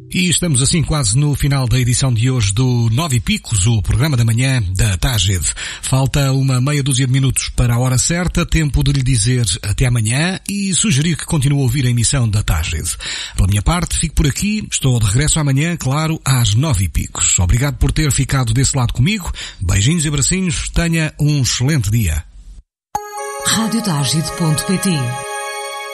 E estamos assim quase no final da edição de hoje do 9 e Picos, o programa da manhã da Tágide. Falta uma meia dúzia de minutos para a hora certa, tempo de lhe dizer até amanhã e sugerir que continue a ouvir a emissão da Tágide. Pela minha parte, fico por aqui, estou de regresso amanhã, claro, às 9 e Picos. Obrigado por ter ficado desse lado comigo, beijinhos e abracinhos, tenha um excelente dia. Radiotágide.pt